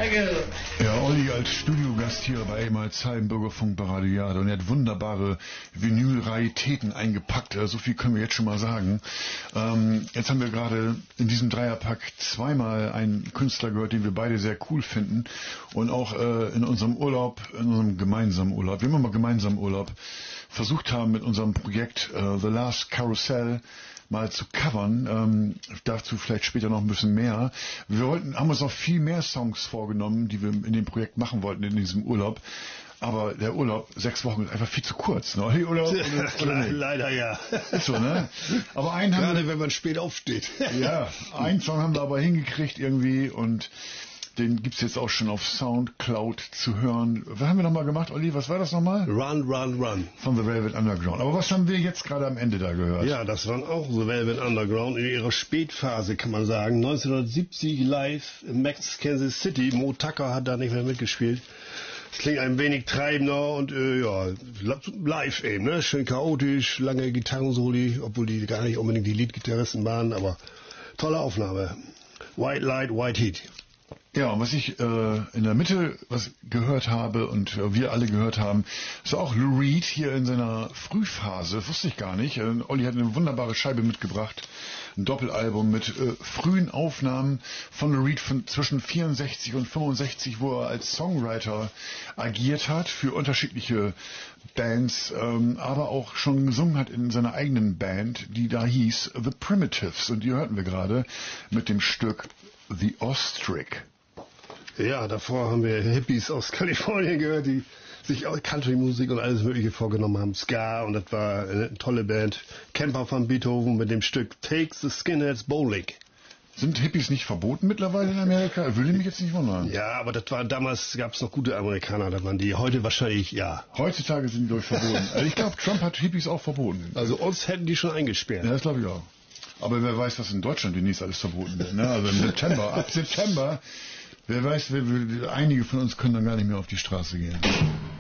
Ja, Olli als Studiogast hier bei ehemals Hallenburger Funk bei Radio Jade und er hat wunderbare Vinyl-Raritäten eingepackt, so viel können wir jetzt schon mal sagen. Jetzt haben wir gerade in diesem Dreierpack zweimal einen Künstler gehört, den wir beide sehr cool finden und auch in unserem Urlaub, in unserem gemeinsamen Urlaub, wir haben mal gemeinsamen Urlaub, versucht haben mit unserem Projekt The Last Carousel mal zu covern, dazu vielleicht später noch ein bisschen mehr. Haben uns noch viel mehr Songs vorgenommen, die wir in dem Projekt machen wollten in diesem Urlaub. Aber der Urlaub, 6 Wochen, ist einfach viel zu kurz. Ne? Hey, oder Leider ja. Ist so, ne? Aber Gerade wenn man spät aufsteht. Ja, einen Song haben wir aber hingekriegt irgendwie und den gibt's jetzt auch schon auf Soundcloud zu hören. Was haben wir nochmal gemacht, Olli? Was war das nochmal? Run, Run, Run. Von The Velvet Underground. Aber was haben wir jetzt gerade am Ende da gehört? Ja, das waren auch The Velvet Underground in ihrer Spätphase, kann man sagen. 1970 live in Kansas City. Mo Tucker hat da nicht mehr mitgespielt. Es klingt ein wenig treibender und ja, live eben, ne? Schön chaotisch, lange Gitarrensoli, obwohl die gar nicht unbedingt die Leadgitarristen waren, aber tolle Aufnahme. White Light, White Heat. Ja, und was ich in der Mitte gehört habe und wir alle gehört haben, ist auch Lou Reed hier in seiner Frühphase, wusste ich gar nicht. Olli hat eine wunderbare Scheibe mitgebracht, ein Doppelalbum mit frühen Aufnahmen von Lou Reed von zwischen 64 und 65, wo er als Songwriter agiert hat für unterschiedliche Bands, aber auch schon gesungen hat in seiner eigenen Band, die da hieß The Primitives. Und die hörten wir gerade mit dem Stück The Ostrich. Ja, davor haben wir Hippies aus Kalifornien gehört, die sich auch Country-Musik und alles Mögliche vorgenommen haben. Ska, und das war eine tolle Band. Camper von Beethoven mit dem Stück Take the Skinheads Bowling. Sind Hippies nicht verboten mittlerweile in Amerika? Würde mich jetzt nicht wundern. Ja, aber das war damals, gab es noch gute Amerikaner, da waren die. Heute wahrscheinlich, ja. Heutzutage sind die durch verboten. Also ich glaube, Trump hat Hippies auch verboten. Also uns hätten die schon eingesperrt. Ja, das glaube ich auch. Aber wer weiß, was in Deutschland demnächst alles verboten wird. Ne? Also im September, ab September, wer weiß, einige von uns können dann gar nicht mehr auf die Straße gehen.